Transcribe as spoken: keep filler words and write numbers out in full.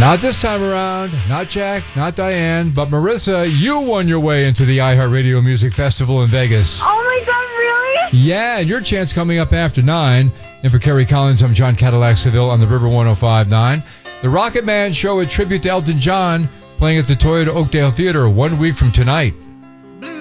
Not this time around. Not Jack, not Diane, but Marissa, you won your way into the iHeartRadio Music Festival in Vegas. Oh my God, really? Yeah, your chance coming up after nine. And for Kerry Collins, I'm John Cadillac Seville on the River one oh five point nine. The Rocket Man Show, a tribute to Elton John, playing at the Toyota Oakdale Theater one week from tonight.